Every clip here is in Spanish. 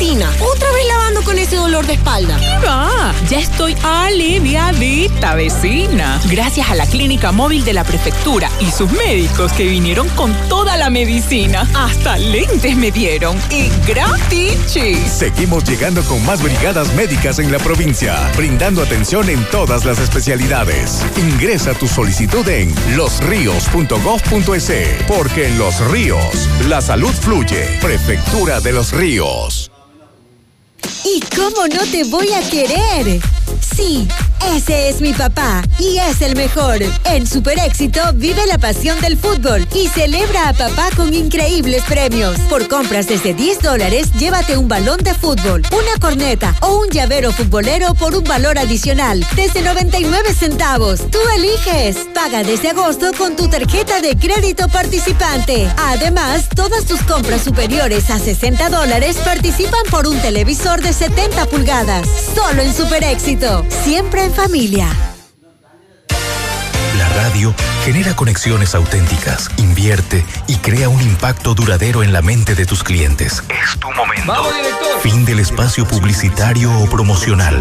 medicina. Otra vez lavando con ese dolor de espalda. ¿Qué va? Ya estoy aliviadita, vecina. Gracias a la clínica móvil de la prefectura y sus médicos que vinieron con toda la medicina. Hasta lentes me dieron. Y gratis. Seguimos llegando con más brigadas médicas en la provincia, brindando atención en todas las especialidades. Ingresa tu solicitud en losrios.gov.es, porque en Los Ríos la salud fluye. Prefectura de Los Ríos. ¿Y cómo no te voy a querer? Sí, ese es mi papá y es el mejor. En Super Éxito vive la pasión del fútbol y celebra a papá con increíbles premios. Por compras desde $10, llévate un balón de fútbol, una corneta o un llavero futbolero por un valor adicional desde 99 centavos. Tú eliges. Paga desde agosto con tu tarjeta de crédito participante. Además, todas tus compras superiores a $60 participan por un televisor de 70 pulgadas. Solo en Super Éxito. Siempre en familia. La radio genera conexiones auténticas, invierte y crea un impacto duradero en la mente de tus clientes. Es tu momento. ¡Vamos, director! Fin del espacio publicitario o promocional.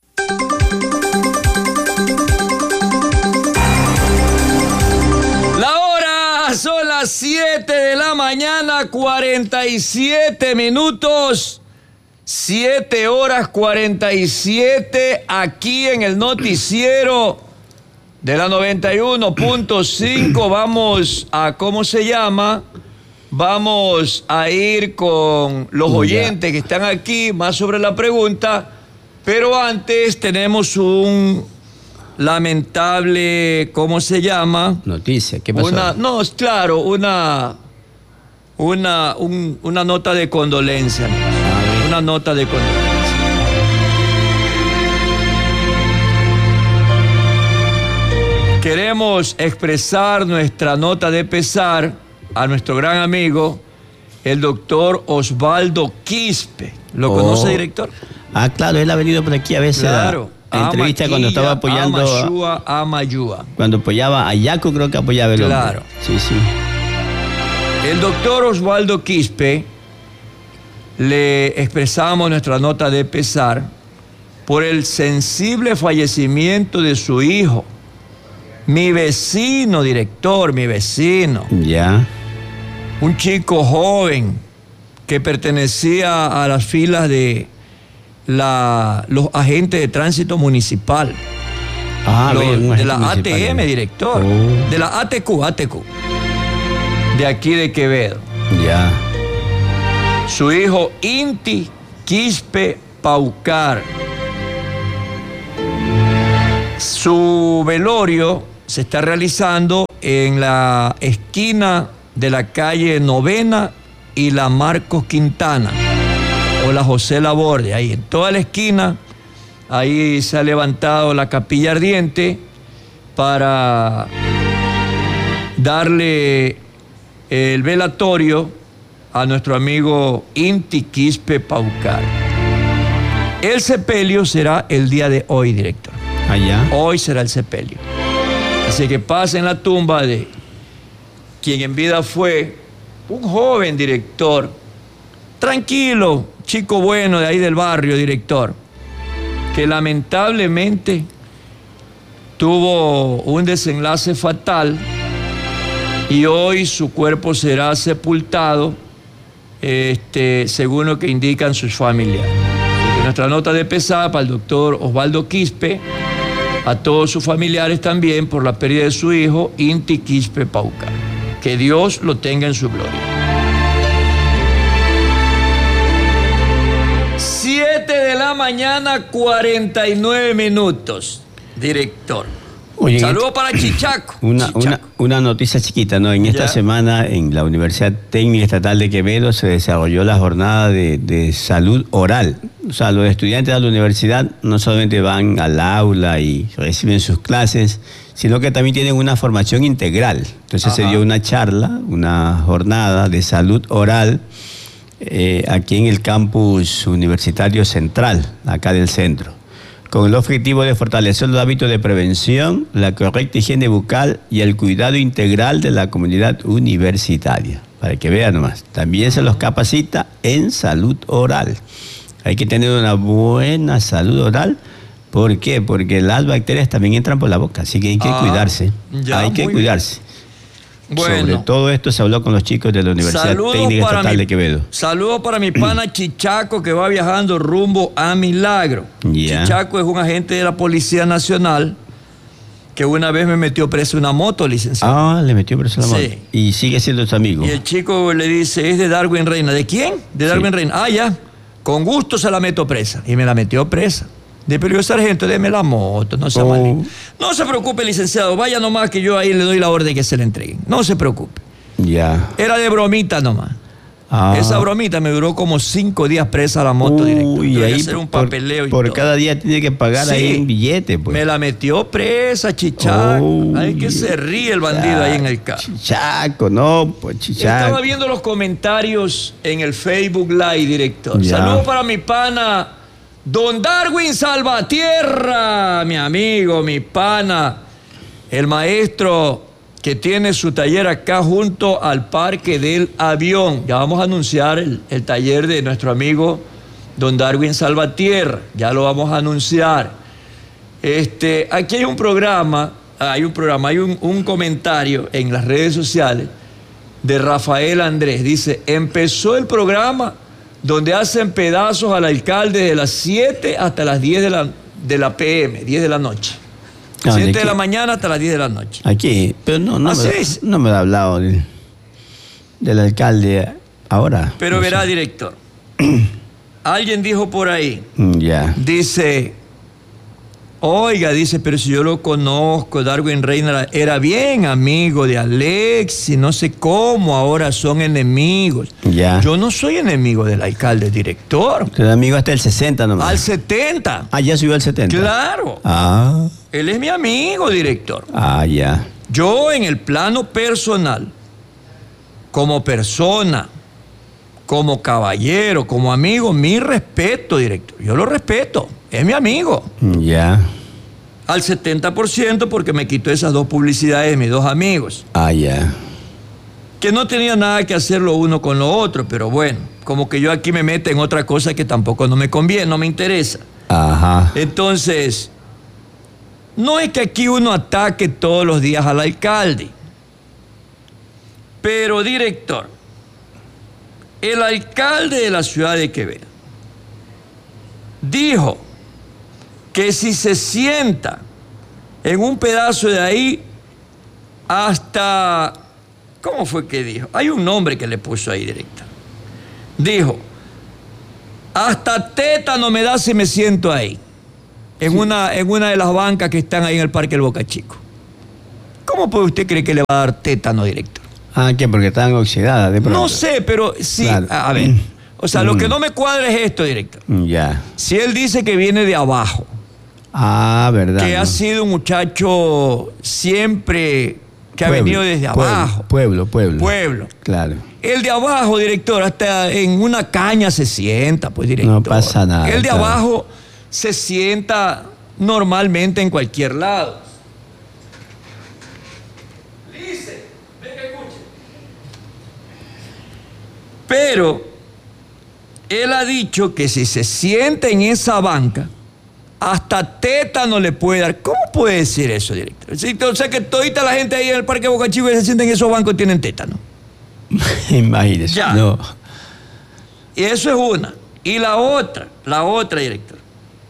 La hora son las 7 de la mañana, 47 minutos. 7 horas 47 aquí en el noticiero de la 91.5. Vamos a, ¿cómo se llama? Vamos a ir con los oyentes que están aquí, más sobre la pregunta. Pero antes tenemos un lamentable, ¿cómo se llama? Noticia, ¿qué pasó? Una nota de condolencia. Una nota de condolencia. Queremos expresar nuestra nota de pesar a nuestro gran amigo, el doctor Osvaldo Quispe. ¿Lo conoce, director? Ah, claro, él ha venido por aquí a veces. Claro. A entrevista cuando estaba apoyando. Amayúa. Cuando apoyaba a Yaco, creo que apoyaba el hombre. Claro. Sí, sí. El doctor Osvaldo Quispe, le expresamos nuestra nota de pesar por el sensible fallecimiento de su hijo. Mi vecino, director, mi vecino. Ya. Un chico joven que pertenecía a las filas de los agentes de tránsito municipal. De la ATM, director. De la ATQ. De aquí de Quevedo. Ya. Su hijo Inti Quispe Paucar. Su velorio se está realizando en la esquina de la calle Novena y la Marcos Quintana, o la José Laborde. Ahí en toda la esquina, ahí se ha levantado la capilla ardiente para darle el velatorio a nuestro amigo Inti Quispe Paucar. El sepelio será el día de hoy, director. Allá. Hoy será el sepelio. Así que pasen la tumba de quien en vida fue un joven director, tranquilo, chico bueno de ahí del barrio, director, que lamentablemente tuvo un desenlace fatal y hoy su cuerpo será sepultado, según lo que indican sus familiares. Así que nuestra nota de pesar para el doctor Osvaldo Quispe, a todos sus familiares también por la pérdida de su hijo, Inti Quispe Paucar. Que Dios lo tenga en su gloria. 7 de la mañana, 49 minutos, director. Oye, saludos para Chichaco. Una noticia chiquita, ¿no? En esta semana en la Universidad Técnica Estatal de Quevedo se desarrolló la jornada de salud oral. O sea, los estudiantes de la universidad no solamente van al aula y reciben sus clases, sino que también tienen una formación integral. Entonces se dio una charla, una jornada de salud oral aquí en el campus universitario central, acá del centro, con el objetivo de fortalecer los hábitos de prevención, la correcta higiene bucal y el cuidado integral de la comunidad universitaria. para que vean nomás. También se los capacita en salud oral. Hay que tener una buena salud oral. ¿Por qué? Porque las bacterias también entran por la boca, así que hay que cuidarse. Hay que cuidarse. Bueno, sobre todo esto se habló con los chicos de la Universidad Técnica Estatal de Quevedo. Saludos para mi pana Chichaco, que va viajando rumbo a Milagro. Chichaco es un agente de la Policía Nacional que una vez me metió preso una moto, licenciado. Ah, le metió preso una moto. Y sigue siendo su amigo. Y el chico le dice, es de Darwin Reina. ¿De quién? De Darwin Reina. Ah, ya. Con gusto se la meto presa. Y me la metió presa. Pero yo, sargento, déme la moto, no sea malito. No se preocupe, licenciado, vaya nomás que yo ahí le doy la orden que se le entreguen. No se preocupe. Ya. Era de bromita nomás. Esa bromita me duró como 5 días presa la moto, director. Y ahí hacer un papeleo y por todo. cada día tiene que pagar ahí un billete, pues. Me la metió presa, Chichaco. Ay, que se ríe el bandido ahí en el carro. Chichaco, no, pues Chichaco. Estaba viendo los comentarios en el Facebook Live, director. Saludos para mi pana Don Darwin Salvatierra, mi amigo, mi pana, el maestro que tiene su taller acá junto al Parque del Avión. Ya vamos a anunciar el taller de nuestro amigo Don Darwin Salvatierra, ya lo vamos a anunciar. Aquí hay un programa, hay un comentario en las redes sociales de Rafael Andrés. Dice, empezó el programa donde hacen pedazos al alcalde de las 7 hasta las 10 de la PM, 10 de la noche. 7 de la mañana hasta las 10 de la noche. Aquí, pero no me ha hablado del alcalde ahora. Pero no verá, director, alguien dijo por ahí, dice, oiga, dice, pero si yo lo conozco, Darwin Reina era bien amigo de Alex y no sé cómo, ahora son enemigos. Yo no soy enemigo del alcalde, director. Usted es amigo hasta el 60 nomás. Al 70. Ah, ya subió al 70. Claro. Él es mi amigo, director. Yo en el plano personal, como persona, como caballero, como amigo, mi respeto, director. Yo lo respeto. Es mi amigo. Al 70% porque me quitó esas 2 publicidades de mis 2 amigos. Que no tenía nada que hacer lo uno con lo otro, pero bueno, como que yo aquí me meto en otra cosa que tampoco no me conviene, no me interesa. Entonces, no es que aquí uno ataque todos los días al alcalde, pero director, el alcalde de la ciudad de Quevedo dijo que si se sienta en un pedazo de ahí hasta, ¿cómo fue que dijo? Hay un nombre que le puso ahí, director. Dijo, hasta tétano me da si me siento ahí, en una de las bancas que están ahí en el Parque del Boca Chico. ¿Cómo puede usted creer que le va a dar tétano, director? ¿Qué? Porque están oxidadas de pronto. No sé, pero sí, claro. A ver, o sea, lo que no me cuadra es esto, director. Si él dice que viene de abajo, verdad. que ha sido un muchacho siempre que ha venido desde abajo. Pueblo. Claro. El de abajo, director, hasta en una caña se sienta, pues, director. No pasa nada. El de abajo se sienta normalmente en cualquier lado. Dice, ven que escuche. Pero él ha dicho que si se sienta en esa banca, hasta tétano le puede dar. ¿Cómo puede decir eso, director? O sea, que todita la gente ahí en el Parque Boca Chico que se sienta en esos bancos tienen tétano. Imagínese. No. Y eso es una. Y la otra, director.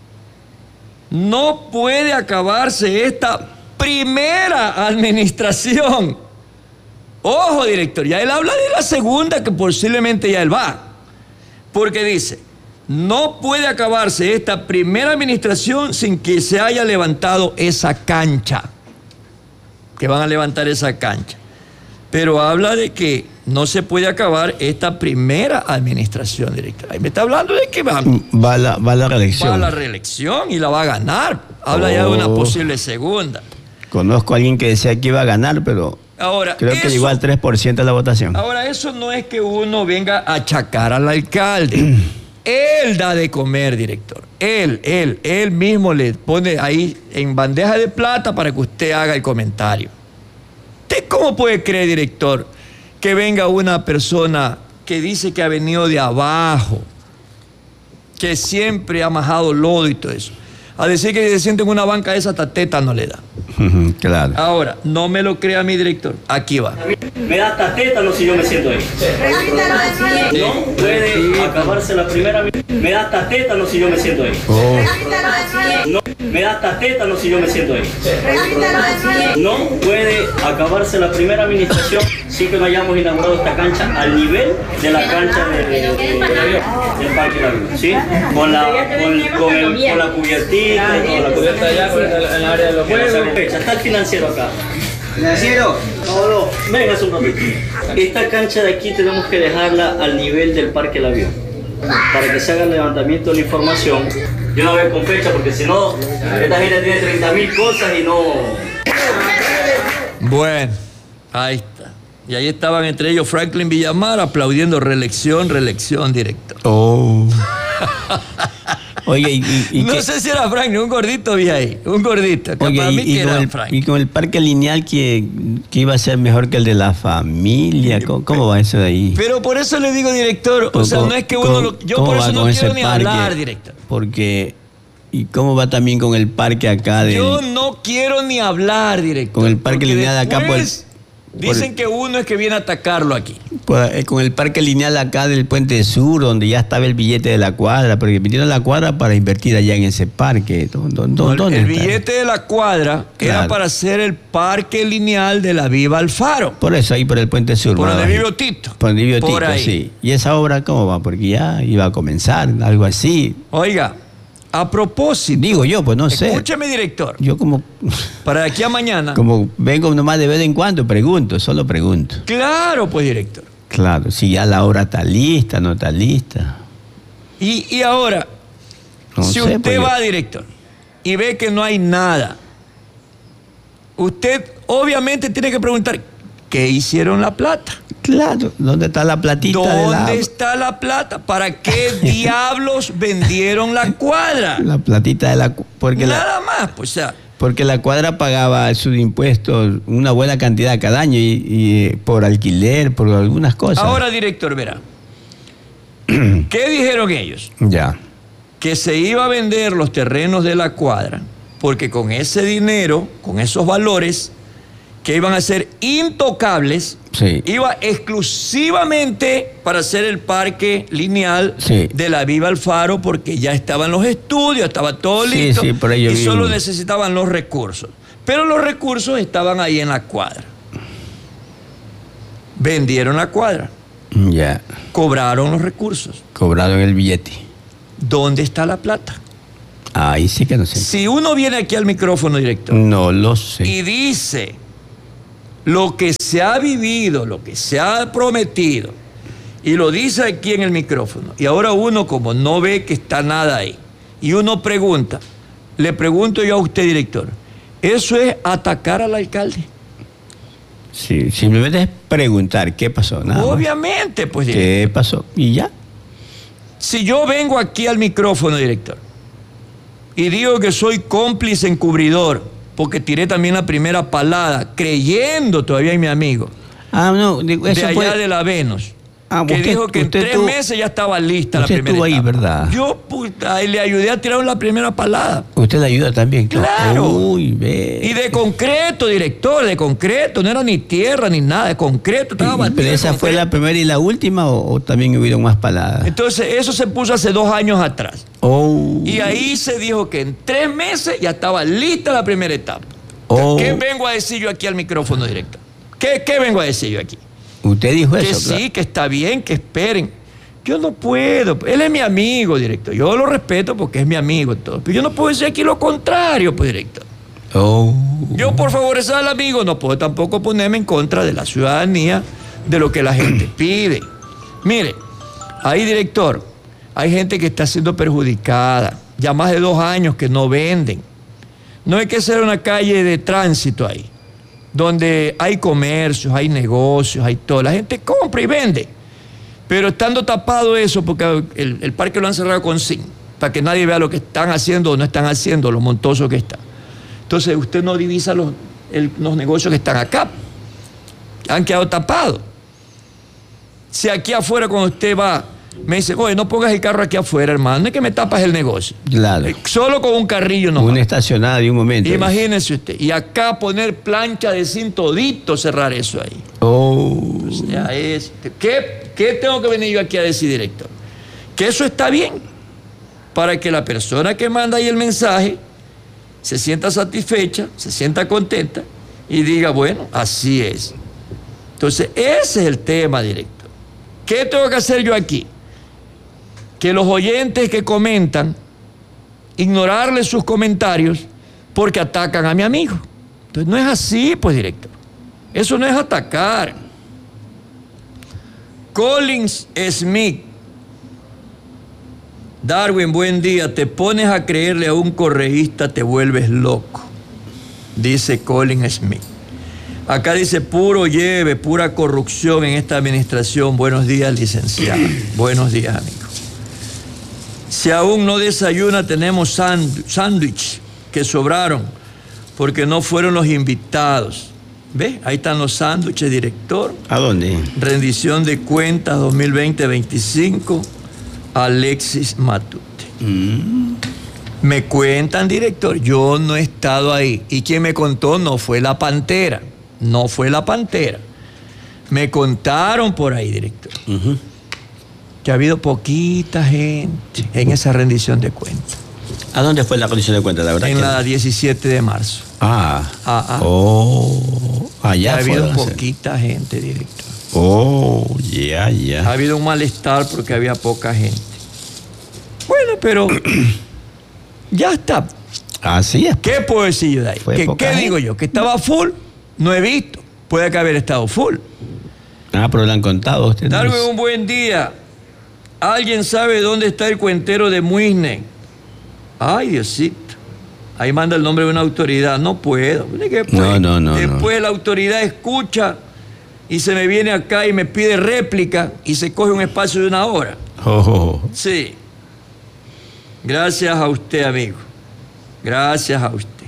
No puede acabarse esta primera administración. Ojo, director, ya él habla de la segunda, que posiblemente ya él va. Porque dice, no puede acabarse esta primera administración sin que se haya levantado esa cancha. Que van a levantar esa cancha. Pero habla de que no se puede acabar esta primera administración, director. Ahí me está hablando de que va a la reelección. Va a la reelección y la va a ganar. Habla ya de una posible segunda. Conozco a alguien que decía que iba a ganar, pero ahora, creo que llegó al 3% de la votación. Ahora, eso no es que uno venga a achacar al alcalde. Él da de comer, director. Él mismo le pone ahí en bandeja de plata para que usted haga el comentario. ¿Usted cómo puede creer, director, que venga una persona que dice que ha venido de abajo, que siempre ha majado lodo y todo eso, a decir que se siente en una banca esa tateta no le da. Claro. Ahora, no me lo crea mi director. Aquí va. Me da hasta tétano si yo me siento ahí. No puede acabarse la primera. Me da hasta tétano si yo me siento ahí. No, me da hasta tétano si yo me siento ahí. No puede acabarse la primera administración sin que no hayamos inaugurado esta cancha al nivel de la cancha del Parque La Vida, ¿sí? Con la cubiertita, con la cubierta allá, en el área de los juegos. Está el financiero acá. ¿Financiero? No, venga un ratito. Esta cancha de aquí tenemos que dejarla al nivel del Parque El Avión, para que se haga el levantamiento de la información. Yo no veo con fecha porque si no, esta gente tiene 30.000 cosas y no... Bueno, ahí está. Y ahí estaban entre ellos Franklin Villamar aplaudiendo reelección, director. Oye, no sé si era Franklin, un gordito vi ahí, un gordito. Oye, para mí que era Franklin. Y con el parque lineal que iba a ser mejor que el de la familia, ¿cómo va eso de ahí? Pero por eso le digo, director, o sea, no es que uno yo por eso no quiero ni hablar, director. Porque, ¿y cómo va también con el parque acá? Yo no quiero ni hablar, director. Con el parque lineal de acá, pues... Dicen que uno es que viene a atacarlo aquí. Pues, con el parque lineal acá del Puente Sur, donde ya estaba el billete de la cuadra, porque metieron la cuadra para invertir allá en ese parque. ¿Dónde el billete de la cuadra era para hacer el parque lineal de la Viva Alfaro. Por eso, ahí por el Puente Sur. Por donde vive Otito. Por donde vive Otito, sí. ¿Y esa obra cómo va? Porque ya iba a comenzar, algo así. Oiga, a propósito. Digo yo, pues no sé. Escúcheme, director. Yo como... Para de aquí a mañana. Como vengo nomás de vez en cuando, solo pregunto. Claro, pues, director. Claro, si ya la obra está lista, no está lista. Y ahora, no si sé, usted va, director, y ve que no hay nada, usted obviamente tiene que preguntar, ¿qué hicieron la plata? Claro, ¿dónde está la platita? ¿Dónde está la plata? ¿Para qué diablos vendieron la cuadra? La platita de la... Nada más, pues, o sea... Porque la cuadra pagaba sus impuestos una buena cantidad cada año y por alquiler, por algunas cosas. Ahora, director, verá. ¿Qué dijeron ellos? Ya. Que se iba a vender los terrenos de la cuadra porque con ese dinero, con esos valores que iban a ser intocables, sí, iba exclusivamente para hacer el parque lineal, sí, de la Viva Alfaro, porque ya estaban los estudios, estaba todo listo, sí, por ello y mismo. solo necesitaban los recursos. Pero los recursos estaban ahí en la cuadra. Vendieron la cuadra. Ya. Cobraron los recursos. Cobraron el billete. ¿Dónde está la plata? Ahí sí que no sé. Si uno viene aquí al micrófono, director, no lo sé, y dice lo que se ha vivido, lo que se ha prometido, y lo dice aquí en el micrófono, y ahora uno como no ve que está nada ahí, y uno pregunta, le pregunto yo a usted, director, ¿eso es atacar al alcalde? Sí, simplemente es preguntar qué pasó, nada obviamente, más. Pues, director. ¿Qué pasó? Y ya. Si yo vengo aquí al micrófono, director, y digo que soy cómplice encubridor, porque tiré también la primera palada, creyendo todavía en mi amigo, no, eso de allá de la Venus, que dijo que en 3 meses ya estaba lista la primera etapa. Usted estuvo ahí, ¿verdad? Yo le ayudé a tirar la primera palada. ¿Usted le ayuda también? Claro. Uy, ve. Y de concreto, director, de concreto, no era ni tierra ni nada, de concreto, estaba batido. ¿Pero esa fue la primera y la última o también hubieron más paladas? Entonces, eso se puso hace 2 años atrás. Y ahí se dijo que en 3 meses ya estaba lista la primera etapa. ¿Qué vengo a decir yo aquí al micrófono, director? ¿Qué vengo a decir yo aquí? Usted dijo que eso, sí, claro, que está bien, que esperen. Yo no puedo. Él es mi amigo, director. Yo lo respeto porque es mi amigo y todo. Pero yo no puedo decir aquí lo contrario, pues, director. Yo, por favorecer al amigo, no puedo tampoco ponerme en contra de la ciudadanía, de lo que la gente pide. Mire, ahí, director, hay gente que está siendo perjudicada. Ya más de 2 años que no venden. No hay que ser una calle de tránsito ahí, donde hay comercios, hay negocios, hay todo. La gente compra y vende. Pero estando tapado eso, porque el parque lo han cerrado con zinc, para que nadie vea lo que están haciendo o no están haciendo, lo montoso que está. Entonces usted no divisa los negocios que están acá. Han quedado tapados. Si aquí afuera cuando usted va, me dice, oye, no pongas el carro aquí afuera, hermano, no es que me tapas el negocio. Claro. Solo con un carrillo no. Una estacionada de un momento. Imagínese usted. Y acá poner plancha de zinc todito, cerrar eso ahí. Oh. O sea, ¿qué tengo que venir yo aquí a decir, director? Que eso está bien, para que la persona que manda ahí el mensaje se sienta satisfecha, se sienta contenta y diga, bueno, así es. Entonces, ese es el tema, director. ¿Qué tengo que hacer yo aquí? Que los oyentes que comentan, ignorarles sus comentarios porque atacan a mi amigo. Entonces, no es así, pues, director. Eso no es atacar. Collins Smith. Darwin, buen día. Te pones a creerle a un correísta, te vuelves loco. Dice Collins Smith. Acá dice, puro lleve, pura corrupción en esta administración. Buenos días, licenciado. Buenos días, amigo. Si aún no desayuna, tenemos sándwich que sobraron porque no fueron los invitados. ¿Ve? Ahí están los sándwiches, director. ¿A dónde? Rendición de cuentas 2020-25, Alexis Matute. Me cuentan, director, yo no he estado ahí. Y quien me contó no fue la Pantera. No fue la Pantera. Me contaron por ahí, director, que ha habido poquita gente en esa rendición de cuentas. ¿A dónde fue la rendición de cuentas, la verdad? En la 17 de marzo. Allá ha habido poquita gente, director. Ya. Ha habido un malestar porque había poca gente. Bueno, pero ya está. Así es. ¿Qué puedo decir yo de ahí? ¿Qué digo yo? ¿Que estaba full? No he visto. Puede que haber estado full. Pero le han contado a usted. Darme un buen día. ¿Alguien sabe dónde está el cuentero de Muisne? Ay, Diosito. Ahí manda el nombre de una autoridad. No puedo. No. Después la autoridad escucha y se me viene acá y me pide réplica y se coge un espacio de 1 hora. Sí. Gracias a usted, amigo. Gracias a usted.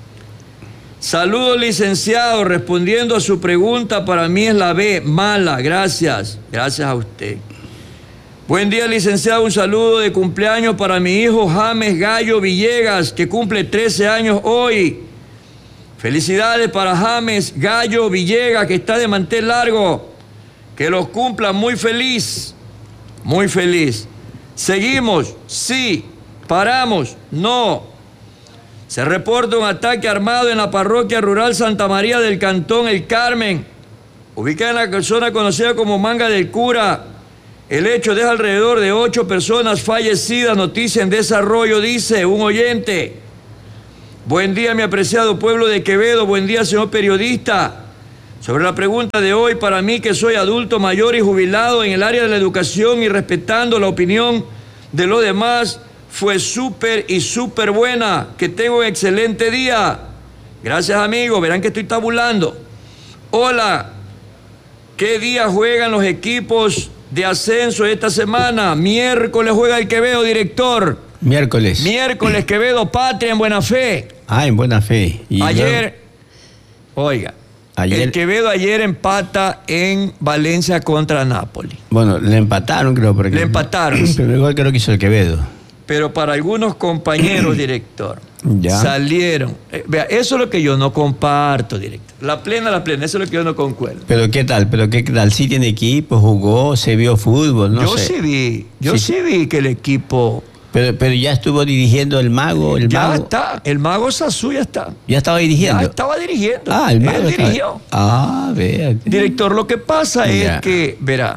Saludos, licenciado. Respondiendo a su pregunta, para mí es la B, mala. Gracias. Gracias a usted. Buen día, licenciado. Un saludo de cumpleaños para mi hijo James Gallo Villegas, que cumple 13 años hoy. Felicidades para James Gallo Villegas, que está de mantel largo. Que los cumpla muy feliz. Muy feliz. Seguimos. Sí. Paramos. No. Se reporta un ataque armado en la parroquia rural Santa María del Cantón El Carmen, ubicada en la zona conocida como Manga del Cura. El hecho deja alrededor de 8 personas fallecidas. Noticia en desarrollo, dice un oyente. Buen día, mi apreciado pueblo de Quevedo. Buen día, señor periodista. Sobre la pregunta de hoy, para mí, que soy adulto mayor y jubilado en el área de la educación y respetando la opinión de los demás, fue súper buena. Que tengo un excelente día. Gracias, amigo. Verán que estoy tabulando. Hola. ¿Qué día juegan los equipos de ascenso esta semana? Miércoles juega el Quevedo, director. Miércoles Quevedo Patria en Buena Fe. En Buena Fe. ¿Y ayer, oiga, el Quevedo ayer empata en Valencia contra Napoli. Bueno, le empataron, creo. Le empataron. Pero igual creo que hizo el Quevedo. Pero para algunos compañeros, director, salieron. Vea, eso es lo que yo no comparto, director. La plena, eso es lo que yo no concuerdo. ¿Pero qué tal? Sí tiene equipo, jugó, se vio fútbol, no sé. Yo sí vi que el equipo... Pero ya estuvo dirigiendo el mago, Ya está, el mago Sasú ya está. ¿Ya estaba dirigiendo? Ya estaba dirigiendo. El mago Él dirigió. Vea. Director, lo que pasa es que, verá,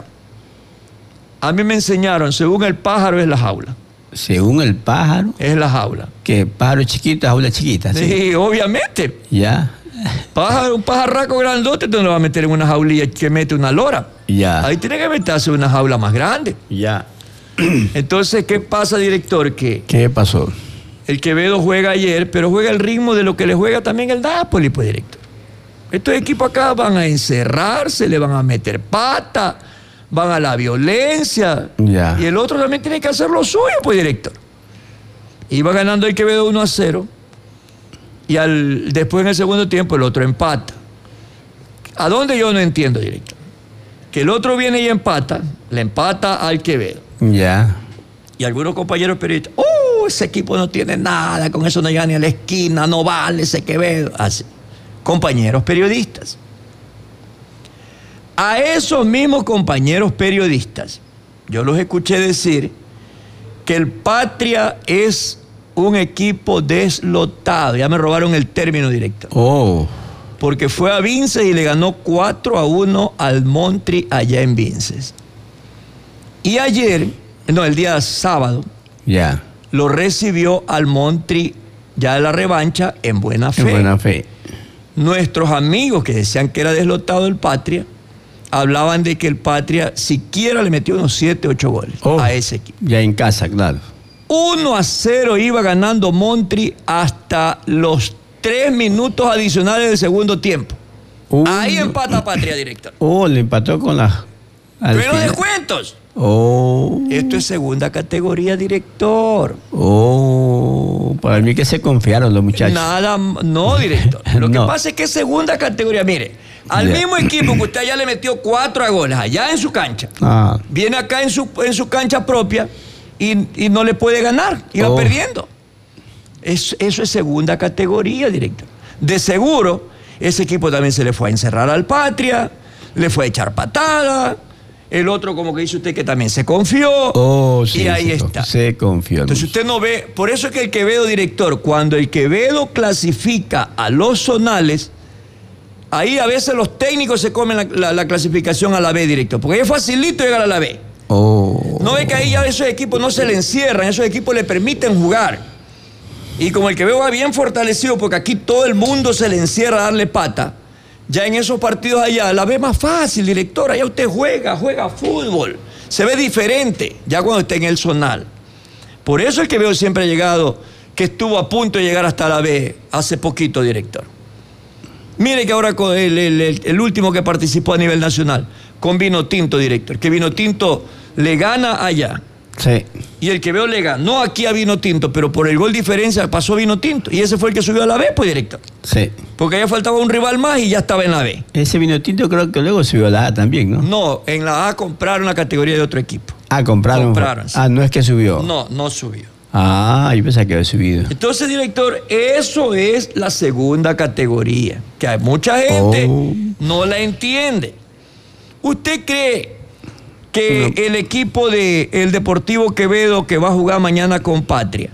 a mí me enseñaron, según el pájaro es la jaula. Según el pájaro. Es la jaula. ¿Qué? Pájaro chiquito, jaula chiquita. Sí, obviamente. Ya. Un pajarraco grandote, tú no lo vas a meter en una jaulilla que mete una lora. Ya. Ahí tiene que meterse en una jaula más grande. Ya. Entonces, ¿qué pasa, director? ¿Qué pasó? El Quevedo juega ayer, pero juega el ritmo de lo que le juega también el Napoli, pues, director. Estos equipos acá van a encerrarse, le van a meter pata, van a la violencia. Ya. Y el otro también tiene que hacer lo suyo, pues, director. Iba ganando el Quevedo 1-0. Y después en el segundo tiempo el otro empata. ¿A dónde yo no entiendo, director? que el otro viene y empata, le empata al Quevedo. Ya. Y algunos compañeros periodistas, ese equipo no tiene nada, con eso no llega ni a la esquina, no vale ese Quevedo. Así. Compañeros periodistas. A esos mismos compañeros periodistas, yo los escuché decir que el Patria es un equipo deslotado. Ya me robaron el término, director. Porque fue a Vinces y le ganó 4-1 al Montri allá en Vinces. Y ayer, el día sábado, lo recibió al Montri ya de la revancha en buena fe. En buena fe. Nuestros amigos que decían que era deslotado el Patria, hablaban de que el Patria siquiera le metió unos 7, 8 goles a ese equipo. Ya en casa, claro. 1-0 iba ganando Montri hasta los 3 minutos adicionales del segundo tiempo. Ahí empata Patria, director. Le empató con las... Pero descuentos. Esto es segunda categoría, director. Para mí que se confiaron los muchachos. No, director. Lo que pasa es que es segunda categoría. Mire, al mismo equipo que usted ya le metió 4 goles allá en su cancha, viene acá en su cancha propia y no le puede ganar, y va perdiendo. Eso es segunda categoría, director. De seguro, ese equipo también se le fue a encerrar al Patria, le fue a echar patada. El otro, como que dice usted, que también se confió. Y ahí está. Se confió. Entonces usted no ve. Por eso es que el Quevedo, director, cuando el Quevedo clasifica a los zonales, ahí a veces los técnicos se comen la clasificación a la B, director. Porque es facilito llegar a la B. No ve que ahí ya esos equipos no se le encierran, esos equipos le permiten jugar. Y como el Quevedo va bien fortalecido, porque aquí todo el mundo se le encierra a darle pata, ya en esos partidos allá la ve más fácil, director. Allá usted juega fútbol. Se ve diferente ya cuando está en el zonal. Por eso el Quevedo siempre ha llegado, que estuvo a punto de llegar hasta la B hace poquito, director. Mire que ahora con el último que participó a nivel nacional, con Vinotinto, director, que Vinotinto le gana allá. Sí. Y el Quevedo le ganó aquí a Vinotinto, pero por el gol diferencia pasó Vinotinto. Y ese fue el que subió a la B, pues, director. Sí. Porque ya faltaba un rival más y ya estaba en la B. Ese Vinotinto creo que luego subió a la A también, ¿no? No, en la A compraron la categoría de otro equipo. Compraron. Sí. No es que subió. No subió. Yo pensaba que había subido. Entonces, director, eso es la segunda categoría, que hay mucha gente no la entiende. ¿Usted cree que el equipo del Deportivo Quevedo que va a jugar mañana con Patria,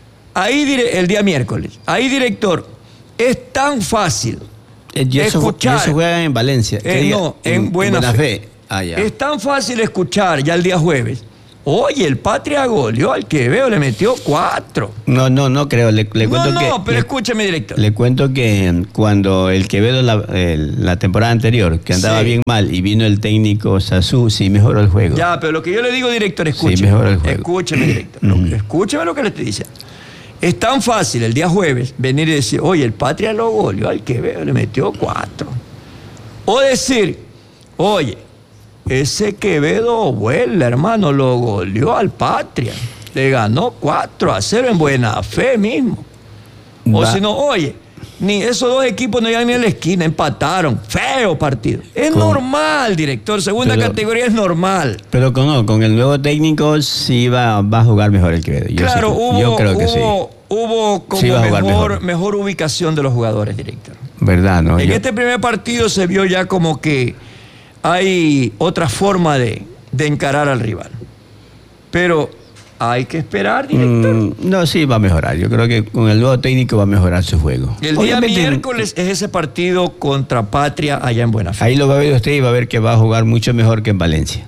el día miércoles, ahí, director, es tan fácil escuchar? Eso juegan en Valencia. En Buena Fe. Es tan fácil escuchar ya el día jueves. Oye, el Patria goleó al Quevedo, le metió 4. No creo. Le cuento pero escúcheme, director. Le cuento que cuando el Quevedo la temporada anterior, que andaba bien mal, y vino el técnico Sasú, sí mejoró el juego. Ya, pero lo que yo le digo, director, escúcheme. Sí mejoró el juego. Escúcheme, director. Escúcheme lo que le estoy diciendo. Es tan fácil el día jueves venir y decir, oye, el Patria lo goleó al Quevedo, le metió 4. O decir, oye, ese Quevedo vuela, hermano, lo goleó al Patria. Le ganó 4-0 en Buena Fe mismo. O si no, oye, ni esos dos equipos no llegan ni a la esquina, empataron. Feo partido. Es normal, director. Segunda categoría es normal. Pero con el nuevo técnico sí va a jugar mejor el Quevedo. Yo creo que sí. Hubo como mejor ubicación de los jugadores, director. ¿Verdad, no? En este primer partido se vio ya como que hay otra forma de encarar al rival. Pero hay que esperar, director. Sí, va a mejorar. Yo creo que con el nuevo técnico va a mejorar su juego. El día miércoles es ese partido contra Patria allá en Buena Fe. Ahí lo va a ver usted y va a ver que va a jugar mucho mejor que en Valencia.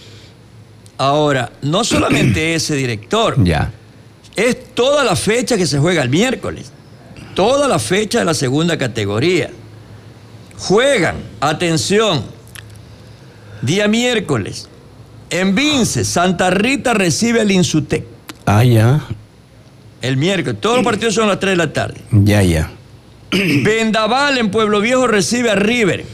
Ahora, no solamente ese, director. Es toda la fecha que se juega el miércoles. Toda la fecha de la segunda categoría. Juegan, atención, día miércoles, en Vinces, Santa Rita recibe al Insutec. El miércoles. Todos los partidos son a las 3 de la tarde. Vendaval en Pueblo Viejo recibe a River.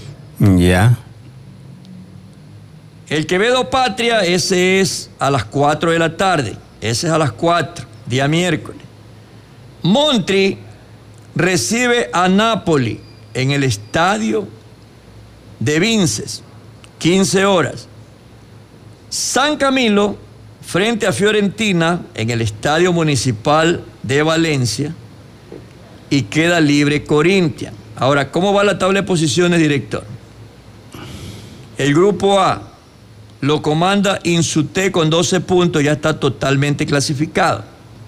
El Quevedo Patria, ese es a las 4 de la tarde. Ese es a las 4, día miércoles. Montri recibe a Napoli en el estadio de Vinces. 15 horas. San Camilo frente a Fiorentina en el Estadio Municipal de Valencia y queda libre Corinthians. Ahora, ¿cómo va la tabla de posiciones, director? El grupo A lo comanda Insute con 12 puntos, ya está totalmente clasificado.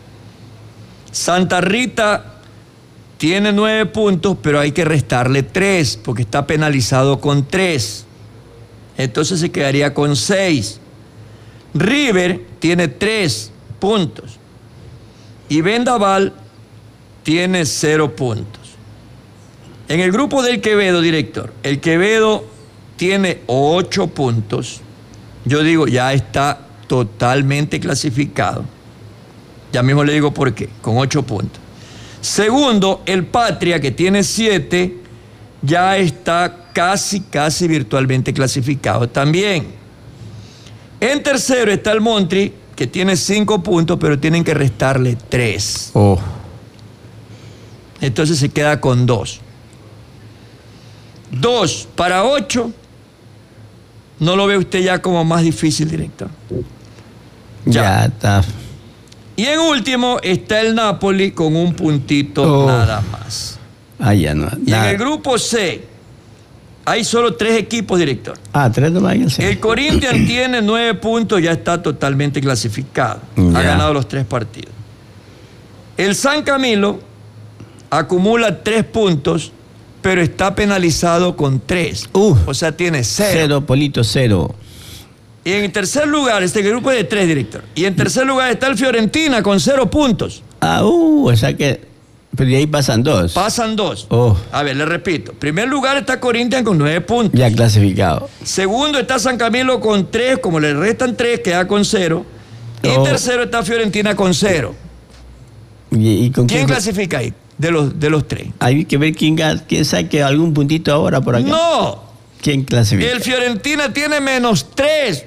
Santa Rita tiene 9 puntos, pero hay que restarle 3 porque está penalizado con 3. Entonces se quedaría con 6. River tiene 3 puntos y Vendaval tiene 0 puntos. En el grupo del Quevedo, director, el Quevedo tiene 8 puntos. Yo digo, ya está totalmente clasificado. Ya mismo le digo por qué, con 8 puntos. Segundo, el Patria, que tiene 7, ya está casi virtualmente clasificado también. En tercero está el Montri, que tiene 5 puntos, pero tienen que restarle 3. Oh. Entonces se queda con 2. 2 para 8, ¿no lo ve usted ya como más difícil, director? Ya está. Y en último está el Napoli con 1 puntito nada más. Ah, ya no. Y en el grupo C hay solo 3 equipos, director. 3 nomás. El Corinthians tiene 9 puntos, ya está totalmente clasificado. Ha ganado los 3 partidos. El San Camilo acumula 3 puntos, pero está penalizado con 3. O sea, tiene 0. 0, Polito, 0. Y en tercer lugar, este grupo es de 3, director. Y en tercer lugar está el Fiorentina con 0 puntos. O sea que... Pero de ahí pasan 2. Pasan 2. Oh. A ver, le repito. Primer lugar está Corinthians con 9 puntos. Ya clasificado. Segundo está San Camilo con 3. Como le restan 3, queda con 0. Y tercero está Fiorentina con 0. ¿Y con quién clasifica ahí? De los 3. Hay que ver quién saque algún puntito ahora por acá. No. ¿Quién clasifica? El Fiorentina tiene -3.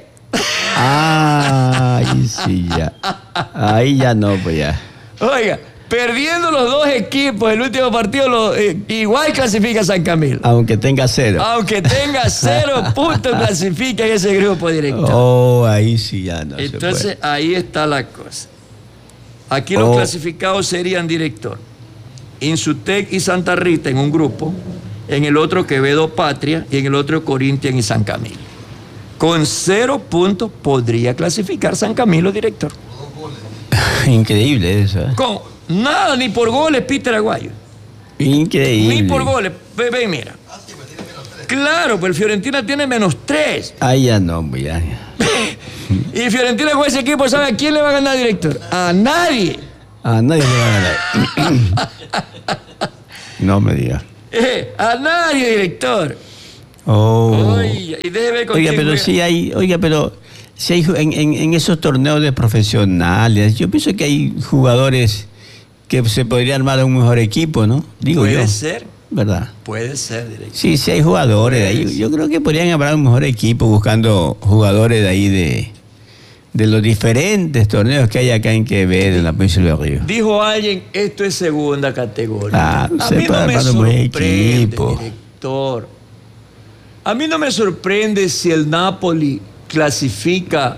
Ahí sí, ya. Ahí ya no, pues ya. Oiga, perdiendo los 2 equipos el último partido, igual clasifica San Camilo. Aunque tenga 0. Aunque tenga 0 puntos, clasifica en ese grupo, director. Ahí sí ya no. Entonces, ahí está la cosa. Aquí los clasificados serían, director, Insutec y Santa Rita en un grupo, en el otro Quevedo Patria y en el otro Corinthians y San Camilo. Con 0 puntos podría clasificar San Camilo, director. Increíble eso. Con nada, ni por goles, Peter Aguayo. Increíble. Ni por goles. Ven, mira. Claro, pues el Fiorentina tiene -3. Ahí ya no, pues ya. Y Fiorentina con ese equipo, ¿sabe a quién le va a ganar, director? A nadie. A nadie le va a ganar. No me diga. A nadie, director. Oiga, y déjeme ver con oiga, quién pero juega. sí hay, si hay en esos torneos de profesionales, yo pienso que hay jugadores que se podría armar un mejor equipo, ¿no? Digo yo. Puede ser. ¿Verdad? Puede ser, director. Sí, hay jugadores de ahí. Yo creo que podrían armar un mejor equipo buscando jugadores de ahí de los diferentes torneos que hay acá en Quevedo, en la península del Río. Dijo alguien, esto es segunda categoría. A se mí puede no me armar un buen sorprende, equipo. director. A mí no me sorprende si el Napoli clasifica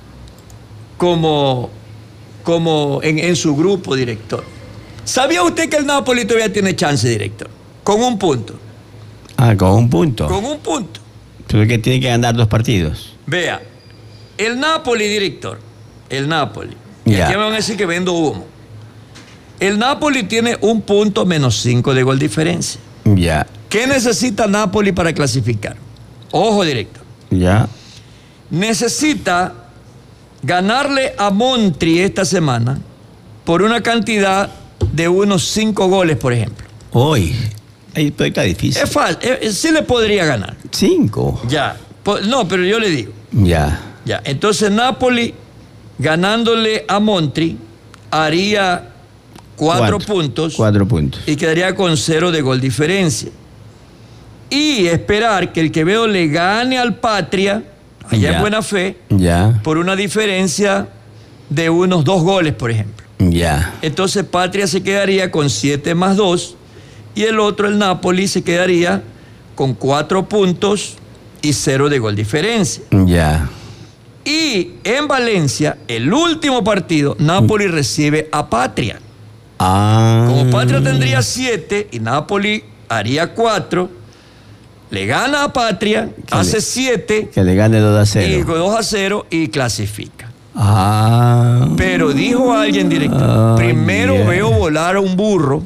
como en su grupo, director. ¿Sabía usted que el Napoli todavía tiene chance, director? Con 1 punto. Con 1 punto. Con 1 punto. Pero que tiene que ganar 2 partidos. Vea, el Napoli, director, el Napoli. Ya. Y aquí me van a decir que vendo humo. El Napoli tiene 1 punto -5 de gol diferencia. Ya. ¿Qué necesita Napoli para clasificar? Ojo, director. Ya. Necesita ganarle a Montri esta semana por una cantidad de unos 5 goles, por ejemplo. Hoy. Ahí está difícil. Es fácil, sí le podría ganar. 5. Ya. No, pero yo le digo. Ya. Ya. Entonces Napoli, ganándole a Montri, haría 4 puntos. 4 puntos. Y quedaría con 0 de gol diferencia. Y esperar que el Quevedo le gane al Patria, allá en Buena Fe, por una diferencia de unos 2 goles, por ejemplo. Ya. Entonces Patria se quedaría con 7 más 2 y el otro, el Napoli, se quedaría con 4 puntos y 0 de gol diferencia. Ya. Y en Valencia, el último partido, Napoli recibe a Patria. Como Patria tendría 7 y Napoli haría 4, le gana a Patria, hace 7. Que le gane 2-0. Y 2-0 y clasifica. Pero dijo alguien, director, primero veo volar a un burro.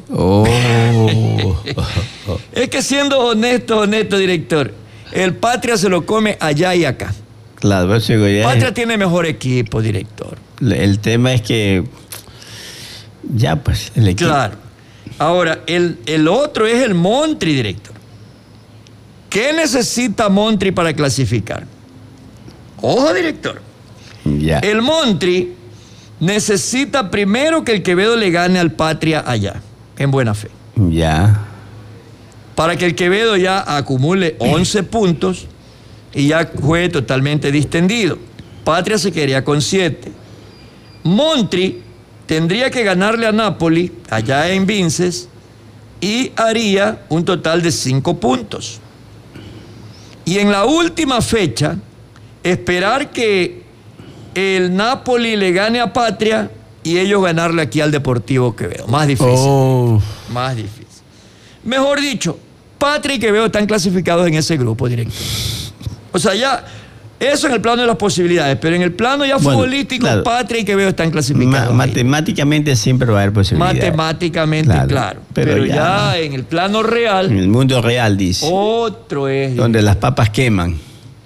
Es que siendo honesto, director, el Patria se lo come allá y acá. Claro, Patria tiene mejor equipo, director. El tema es que ya pues el equipo. Claro. Ahora, el otro es el Montri, director. ¿Qué necesita Montri para clasificar? Ojo, director. Ya. El Montri necesita primero que el Quevedo le gane al Patria allá, en buena fe. Ya. Para que el Quevedo ya acumule 11 puntos y ya juegue totalmente distendido. Patria se quedaría con 7. Montri tendría que ganarle a Napoli, allá en Vinces, y haría un total de 5 puntos. Y en la última fecha, esperar que el Napoli le gane a Patria y ellos ganarle aquí al Deportivo Quevedo. Más difícil. Más difícil. Mejor dicho, Patria y Quevedo están clasificados en ese grupo directo. O sea, ya, eso en el plano de las posibilidades, pero en el plano ya futbolístico, claro, Patria y Quevedo están clasificados. Matemáticamente siempre va a haber posibilidades. Matemáticamente, claro. Pero ya en el plano real. En el mundo real, dice. Otro es. Donde las papas queman.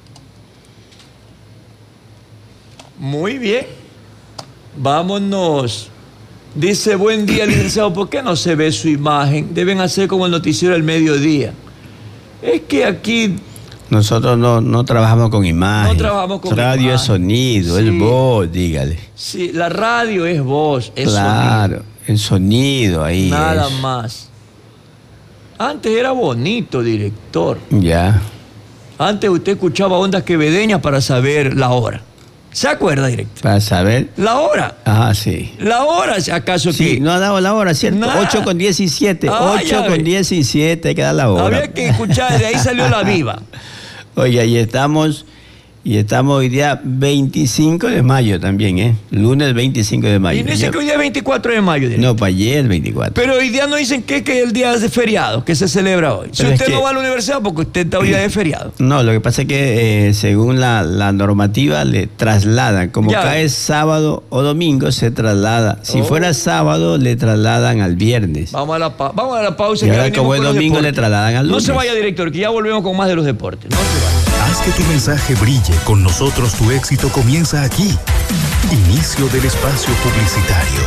Muy bien. Vámonos. Dice, buen día, licenciado. ¿Por qué no se ve su imagen? Deben hacer como el noticiero del mediodía. Es que aquí... Nosotros no trabajamos con imagen. No trabajamos con radio imagen. Es sonido, sí. Es voz, dígale. Sí, la radio es voz, es claro, sonido. El sonido ahí. Nada más. Antes era bonito, director. Ya. Antes usted escuchaba ondas quevedeñas para saber la hora. ¿Se acuerda, director? Para saber. La hora. Ah, sí. La hora, ¿acaso sí, que? No ha dado la hora, ¿cierto? 8:17. 8:17, hay que dar la hora. Había que escuchar, de ahí salió la viva. Oye, y estamos hoy día 25 de mayo también, ¿eh? Lunes 25 de mayo. Y no dicen que hoy día es 24 de mayo. No, para ayer 24. Pero hoy día no dicen que es el día de feriado, que se celebra hoy. Si usted no va a la universidad, porque usted está hoy día de feriado. No, lo que pasa es que según la normativa le trasladan. Como cae sábado o domingo, se traslada. Si fuera sábado, le trasladan al viernes. Vamos a la pausa. Y ahora como es domingo, le trasladan al lunes. No se vaya, director, que ya volvemos con más de los deportes. No se vaya. Haz que tu mensaje brille. Con nosotros tu éxito comienza aquí. Inicio del espacio publicitario.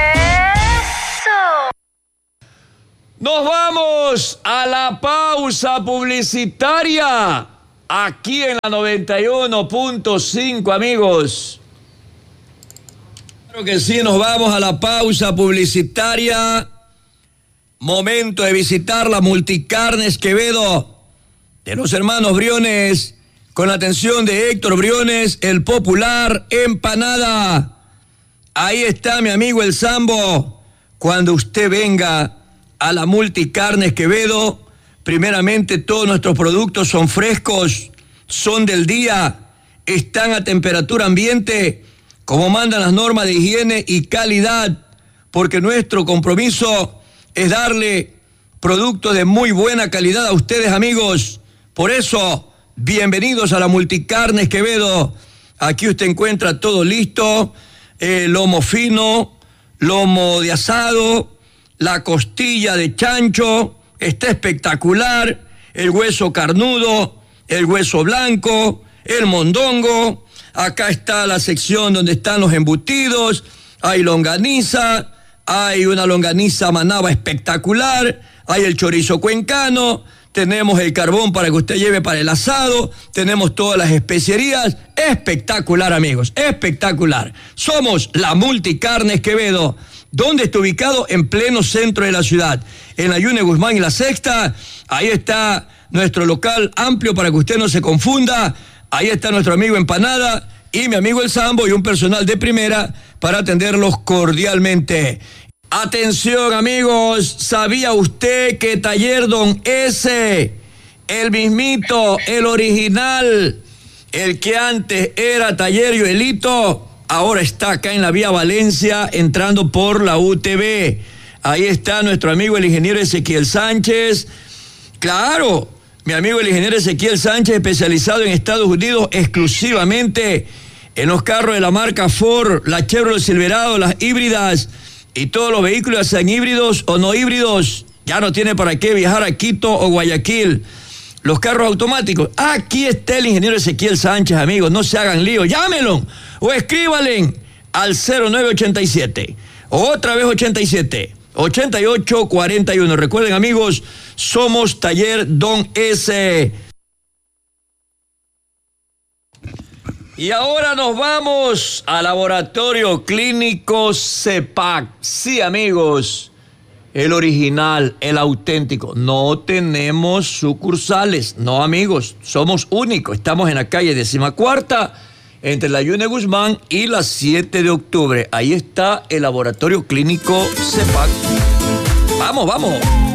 ¡Eso! Nos vamos a la pausa publicitaria. Aquí en la 91.5, amigos. Claro que sí, nos vamos a la pausa publicitaria. Momento de visitar la Multicarnes Quevedo de los hermanos Briones, con la atención de Héctor Briones, el popular empanada. Ahí está mi amigo el Sambo. Cuando usted venga a la Multicarnes Quevedo, primeramente todos nuestros productos son frescos, son del día, están a temperatura ambiente, como mandan las normas de higiene y calidad, porque nuestro compromiso es darle productos de muy buena calidad a ustedes, amigos. Por eso, bienvenidos a la Multicarnes Quevedo. Aquí usted encuentra todo listo, lomo fino, lomo de asado, la costilla de chancho, está espectacular, el hueso carnudo, el hueso blanco, el mondongo. Acá está la sección donde están los embutidos, hay longaniza, hay una longaniza manaba espectacular, hay el chorizo cuencano, tenemos el carbón para que usted lleve para el asado, tenemos todas las especierías. Espectacular, amigos, espectacular. Somos la Multicarnes Quevedo. ¿Dónde está ubicado? En pleno centro de la ciudad, en la Yune Guzmán y la Sexta. Ahí está nuestro local amplio para que usted no se confunda. Ahí está nuestro amigo Empanada y mi amigo el Sambo y un personal de primera para atenderlos cordialmente. Atención, amigos, ¿sabía usted que Taller Don S el mismito, el original, el que antes era Taller Joelito, ahora está acá en la vía Valencia, entrando por la UTV. Ahí está nuestro amigo el ingeniero Ezequiel Sánchez. Claro, mi amigo el ingeniero Ezequiel Sánchez, especializado en Estados Unidos exclusivamente en los carros de la marca Ford, la Chevrolet Silverado, las híbridas y todos los vehículos, sean híbridos o no híbridos. Ya no tiene para qué viajar a Quito o Guayaquil. Los carros automáticos. Aquí está el ingeniero Ezequiel Sánchez, amigos. No se hagan lío. Llámenlo o escríbanle al 0987. Otra vez 87. 8841. Recuerden, amigos, somos Taller Don S. Y ahora nos vamos al Laboratorio Clínico CEPAC. Sí, amigos. El original, el auténtico. No tenemos sucursales, no, amigos, somos únicos. Estamos en la calle 14ª, entre la Yune Guzmán y la 7 de octubre. Ahí está el Laboratorio Clínico CEPAC. Vamos, vamos.